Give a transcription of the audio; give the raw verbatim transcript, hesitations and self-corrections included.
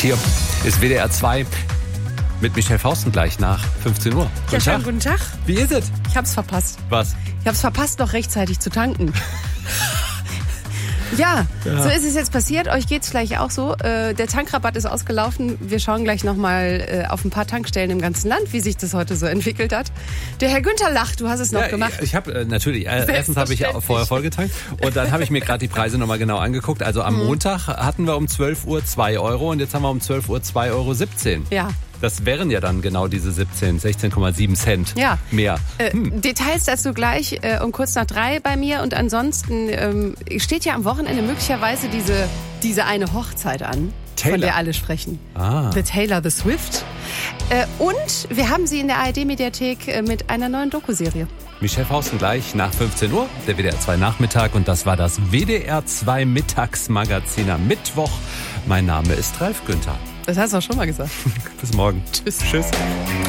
Hier ist W D R zwei mit Michelle Fausten gleich nach fünfzehn Uhr. Ja, schönen guten Tag. Wie ist es? Ich hab's verpasst. Was? Ich hab's verpasst, noch rechtzeitig zu tanken. Ja, ja, so ist es jetzt passiert. Euch geht's gleich auch so. Äh, der Tankrabatt ist ausgelaufen. Wir schauen gleich nochmal äh, auf ein paar Tankstellen im ganzen Land, wie sich das heute so entwickelt hat. Der Herr Günther lacht, du hast es noch ja, gemacht. Ich habe äh, natürlich, äh, erstens habe ich ja vorher vollgetankt und dann habe ich mir gerade die Preise nochmal genau angeguckt. Also am mhm. Montag hatten wir um zwölf Uhr zwei Euro und jetzt haben wir um zwölf Uhr zwei Euro siebzehn. Ja. Das wären ja dann genau diese siebzehn, sechzehn Komma sieben Cent ja. mehr. Hm. Äh, Details dazu gleich äh, um kurz nach drei bei mir. Und ansonsten ähm, steht ja am Wochenende möglicherweise diese, diese eine Hochzeit an, Taylor. Von der alle sprechen. Ah. The Taylor, The Swift. Äh, und wir haben sie in der A R D-Mediathek äh, mit einer neuen Dokuserie. Michelle Fausten gleich nach fünfzehn Uhr, der W D R zwei Nachmittag. Und das war das W D R zwei Mittagsmagazin am Mittwoch. Mein Name ist Ralf Günther. Das hast du auch schon mal gesagt. Bis morgen. Tschüss. Tschüss.